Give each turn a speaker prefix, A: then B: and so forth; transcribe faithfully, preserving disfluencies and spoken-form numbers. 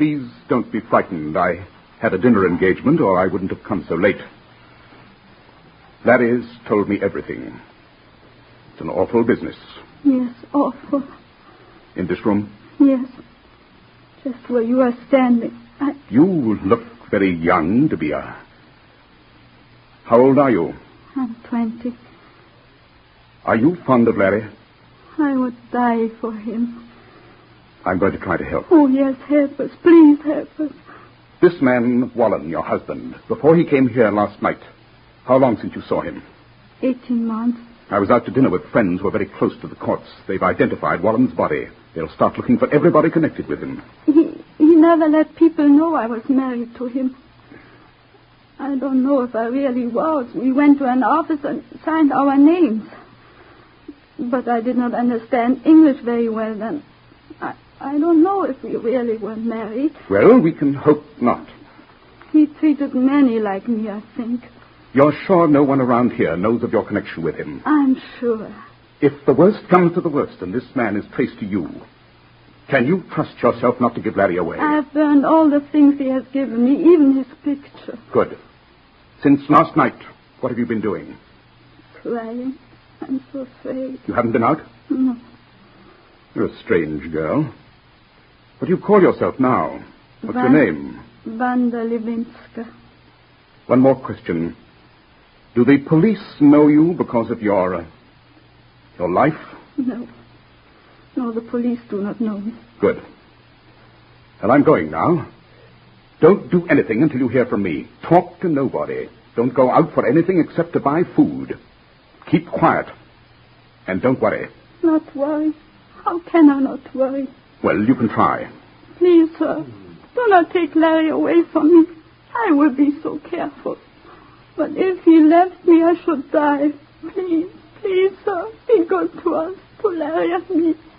A: Please don't be frightened. I had a dinner engagement, or I wouldn't have come so late. Larry's told me everything. It's an awful business.
B: Yes, awful.
A: In this room?
B: Yes. Just where you are standing. I...
A: You look very young to be a... How old are you?
B: I'm twenty.
A: Are you fond of Larry?
B: I would die for him.
A: I'm going to try to help.
B: Oh, yes, help us. Please help us.
A: This man, Wallen, your husband, before he came here last night, how long since you saw him?
B: Eighteen months.
A: I was out to dinner with friends who are very close to the courts. They've identified Wallen's body. They'll start looking for everybody connected with him.
B: He, he never let people know I was married to him. I don't know if I really was. We went to an office and signed our names. But I did not understand English very well then. I, I don't know if we really were married.
A: Well, we can hope not.
B: He treated many like me, I think.
A: You're sure no one around here knows of your connection with him?
B: I'm sure.
A: If the worst comes to the worst and this man is traced to you, can you trust yourself not to give Larry away?
B: I've burned all the things he has given me, even his picture.
A: Good. Since last night, what have you been doing?
B: Crying. I'm so afraid.
A: You haven't been out?
B: No.
A: You're a strange girl. What do you call yourself now? What's
B: Van,
A: your name?
B: Wanda Levinska.
A: One more question. Do the police know you because of your, uh, your life?
B: No. No, the police do not know me.
A: Good. Well, I'm going now. Don't do anything until you hear from me. Talk to nobody. Don't go out for anything except to buy food. Keep quiet. And don't worry.
B: Not worry? How can I not worry?
A: Well, you can try.
B: Please, sir, do not take Larry away from me. I will be so careful. But if he left me, I should die. Please, please, sir, be good to us, to Larry and me.